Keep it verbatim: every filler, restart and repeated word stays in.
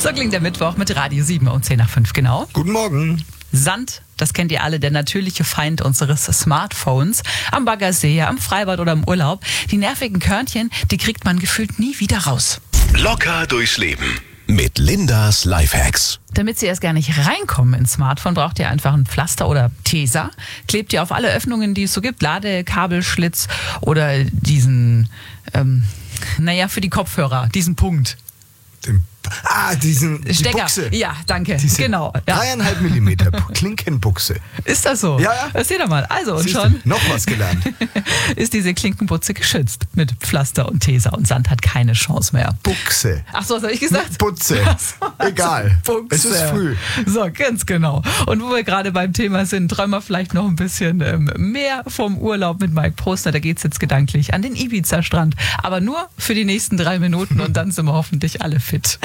So klingt der Mittwoch mit Radio sieben um zehn nach fünf, genau. Guten Morgen. Sand, das kennt ihr alle, der natürliche Feind unseres Smartphones. Am Baggersee, am Freibad oder im Urlaub. Die nervigen Körnchen, die kriegt man gefühlt nie wieder raus. Locker durchs Leben mit Lindas Lifehacks. Damit sie erst gar nicht reinkommen ins Smartphone, braucht ihr einfach ein Pflaster oder Tesa. Klebt ihr auf alle Öffnungen, die es so gibt. Ladekabelschlitz oder diesen, ähm, naja, für die Kopfhörer, diesen Punkt. Den, ah, diesen die Stecker. Buchse. Ja, danke. Diese Genau. Ja. Dreieinhalb Millimeter Klinkenbuchse. Ist das so? Ja, ja. Erzähl doch mal. Also, und Siehst schon du, noch was gelernt. ist diese Klinkenbutze geschützt mit Pflaster und Tesa und Sand hat keine Chance mehr. Buchse. Ach so, was habe ich gesagt? Butze. Ach so, also Egal. Buchse. Es ist früh. So, ganz genau. Und wo wir gerade beim Thema sind, träumen wir vielleicht noch ein bisschen ähm, mehr vom Urlaub mit Mike Postner. Da geht's jetzt gedanklich an den Ibiza-Strand. Aber nur für die nächsten drei Minuten und dann sind wir hoffentlich alle fit.